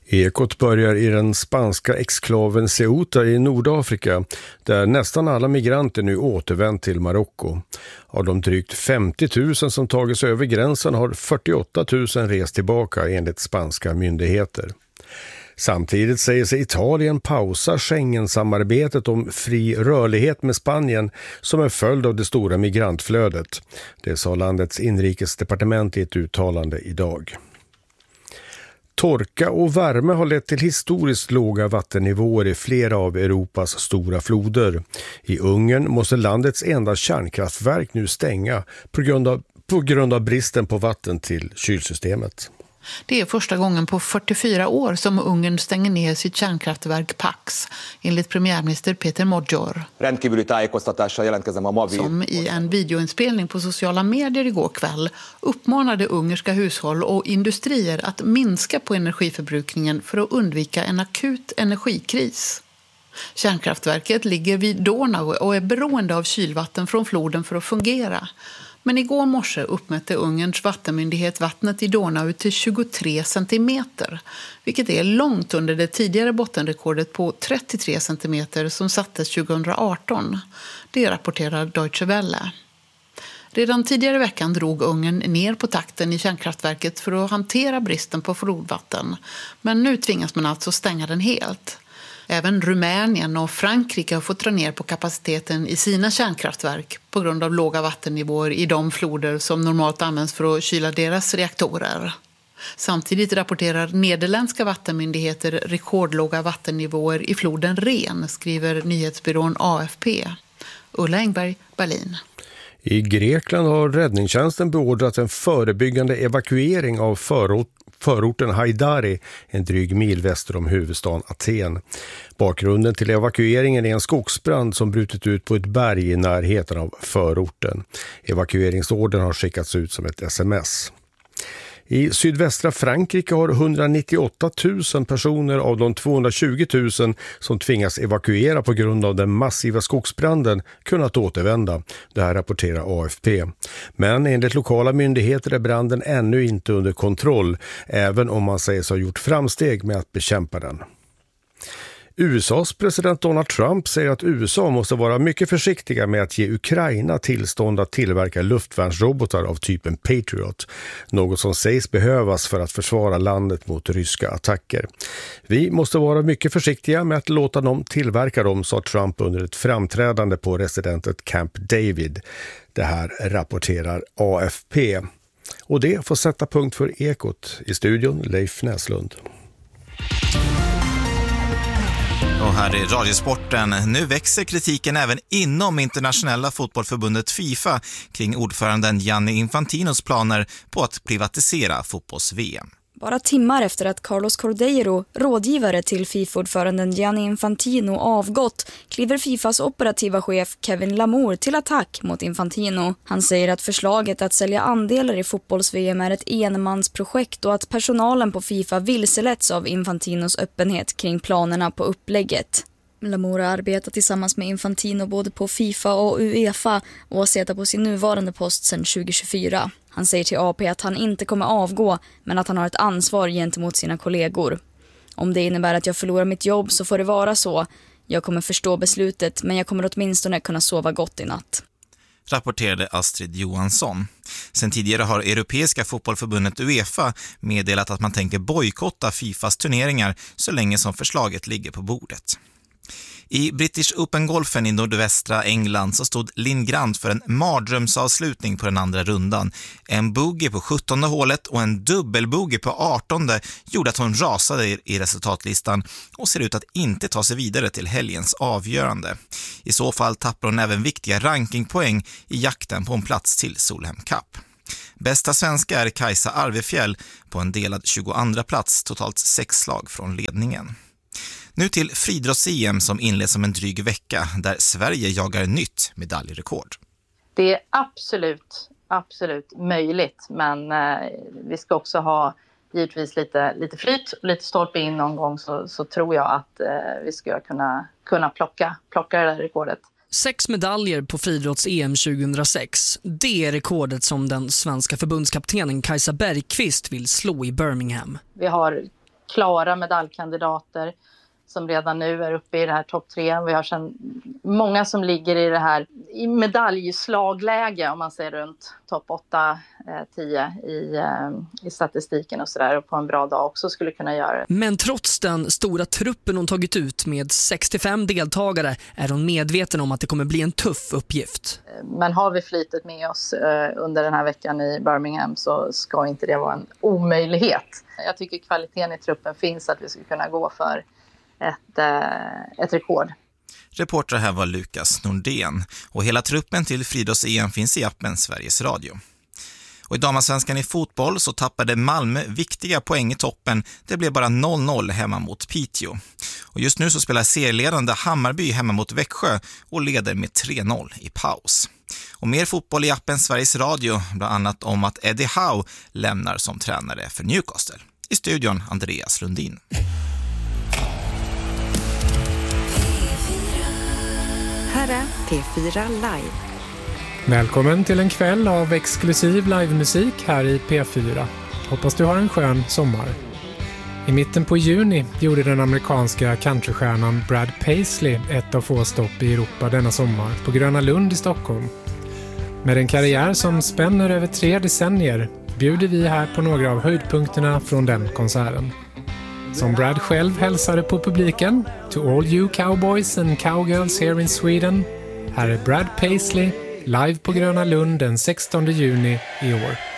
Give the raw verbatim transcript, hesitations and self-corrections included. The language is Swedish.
Ekot börjar i den spanska exklaven Ceuta i Nordafrika, där nästan alla migranter nu återvänt till Marocko. Av de drygt femtio tusen som tagits över gränsen har fyrtioåtta tusen rest tillbaka enligt spanska myndigheter. Samtidigt säger sig Italien pausa Schengen-samarbetet om fri rörlighet med Spanien som en följd av det stora migrantflödet. Det sa landets inrikesdepartement i ett uttalande idag. Torka och värme har lett till historiskt låga vattennivåer i flera av Europas stora floder. I Ungern måste landets enda kärnkraftverk nu stänga på grund av, på grund av bristen på vatten till kylsystemet. Det är första gången på fyrtiofyra år som Ungern stänger ner sitt kärnkraftverk Pax, enligt premiärminister Peter Magyar. Som i en videoinspelning på sociala medier igår kväll uppmanade ungerska hushåll och industrier att minska på energiförbrukningen för att undvika en akut energikris. Kärnkraftverket ligger vid Donau och är beroende av kylvatten från floden för att fungera. Men igår morse uppmätte Ungerns vattenmyndighet vattnet i Donau till tjugotre centimeter, vilket är långt under det tidigare bottenrekordet på trettiotre centimeter som sattes tjugohundraarton. Det rapporterar Deutsche Welle. Redan tidigare veckan drog Ungern ner på takten i kärnkraftverket för att hantera bristen på flodvatten, men nu tvingas man alltså stänga den helt. Även Rumänien och Frankrike har fått dra ner på kapaciteten i sina kärnkraftverk på grund av låga vattennivåer i de floder som normalt används för att kyla deras reaktorer. Samtidigt rapporterar nederländska vattenmyndigheter rekordlåga vattennivåer i floden Ren, skriver nyhetsbyrån A F P. Ulla Engberg, Berlin. I Grekland har räddningstjänsten beordrat en förebyggande evakuering av förort förorten Haidari, en dryg mil väster om huvudstaden Aten. Bakgrunden till evakueringen är en skogsbrand som brutit ut på ett berg i närheten av förorten. Evakueringsordern har skickats ut som ett sms. I sydvästra Frankrike har etthundranittioåtta tusen personer av de tvåhundratjugo tusen som tvingas evakuera på grund av den massiva skogsbranden kunnat återvända. Det här rapporterar A F P. Men enligt lokala myndigheter är branden ännu inte under kontroll, även om man säger sig ha gjort framsteg med att bekämpa den. U S A:s president Donald Trump säger att U S A måste vara mycket försiktiga med att ge Ukraina tillstånd att tillverka luftvärnsrobotar av typen Patriot, något som sägs behövas för att försvara landet mot ryska attacker. Vi måste vara mycket försiktiga med att låta dem tillverka dem, sa Trump under ett framträdande på residentet Camp David. Det här rapporterar A F P. Och det får sätta punkt för Ekot. I studion Leif Näslund. Och här är Radiosporten. Nu växer kritiken även inom internationella fotbollförbundet FIFA kring ordföranden Gianni Infantinos planer på att privatisera fotbolls-V M. Bara timmar efter att Carlos Cordeiro, rådgivare till FIFA-ordföranden Gianni Infantino, avgått, kliver FIFAs operativa chef Kevin Lamour till attack mot Infantino. Han säger att förslaget att sälja andelar i fotbolls-V M är ett enmansprojekt och att personalen på FIFA vilseletts av Infantinos öppenhet kring planerna på upplägget. Lamour har arbetat tillsammans med Infantino både på FIFA och UEFA och har suttit på sin nuvarande post sedan tjugohundratjugofyra. Han säger till A P att han inte kommer avgå, men att han har ett ansvar gentemot sina kollegor. Om det innebär att jag förlorar mitt jobb så får det vara så. Jag kommer förstå beslutet, men jag kommer åtminstone kunna sova gott i natt. Rapporterade Astrid Johansson. Sen tidigare har Europeiska fotbollförbundet UEFA meddelat att man tänker bojkotta FIFAs turneringar så länge som förslaget ligger på bordet. I British Open-golfen i nordvästra England så stod Linn Grant för en mardrömsavslutning på den andra rundan. En bogey på sjuttonde hålet och en dubbelbogey på artonde gjorde att hon rasade i resultatlistan och ser ut att inte ta sig vidare till helgens avgörande. I så fall tappar hon även viktiga rankingpoäng i jakten på en plats till Solheim Cup. Bästa svenska är Kajsa Arvefjäll på en delad tjugoandra plats, totalt sex slag från ledningen. Nu till friidrotts-E M som inleds om en dryg vecka där Sverige jagar nytt medaljrekord. Det är absolut, absolut möjligt, men eh, vi ska också ha givetvis lite, lite flyt, lite stolpe in någon gång, så, så tror jag att eh, vi ska kunna, kunna plocka, plocka det där rekordet. Sex medaljer på friidrotts-E M tjugohundrasex. Det är rekordet som den svenska förbundskaptenen Kajsa Bergqvist vill slå i Birmingham. Vi har klara medaljkandidater som redan nu är uppe i det här topp tre. Vi har sedan många som ligger i det här i medaljslagläge, om man säger runt topp åtta tio i, i statistiken och sådär, och på en bra dag också skulle kunna göra det. Men trots den stora truppen hon tagit ut med sextiofem deltagare är hon medveten om att det kommer bli en tuff uppgift. Men har vi flytet med oss under den här veckan i Birmingham så ska inte det vara en omöjlighet. Jag tycker kvaliteten i truppen finns att vi ska kunna gå för ett, ett rekord. Reporter här var Lukas Nordén och hela truppen till friidrotts-E M finns i appen Sveriges Radio. Och i damallsvenskan i fotboll så tappade Malmö viktiga poäng i toppen. Det blev bara noll noll hemma mot Piteå. Och just nu så spelar serieledande Hammarby hemma mot Växjö och leder med tre noll i paus. Och mer fotboll i appen Sveriges Radio, bland annat om att Eddie Howe lämnar som tränare för Newcastle. I studion Andreas Lundin. Här är P fyra Live. Välkommen till en kväll av exklusiv livemusik här i P fyra. Hoppas du har en skön sommar. I mitten på juni gjorde den amerikanska countrystjärnan Brad Paisley ett av få stopp i Europa denna sommar på Gröna Lund i Stockholm. Med en karriär som spänner över tre decennier bjuder vi här på några av höjdpunkterna från den konserten. Som Brad själv hälsade på publiken, to all you cowboys and cowgirls here in Sweden, här är Brad Paisley live på Gröna Lund den sextonde juni i år.